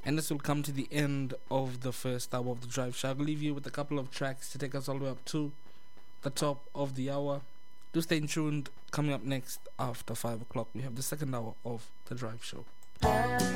And this will come to the end of the first hour of the Drive Show. I'll leave you with a couple of tracks to take us all the way up to the top of the hour. Do stay tuned. Coming up next after 5 o'clock, we have the second hour of the Drive Show.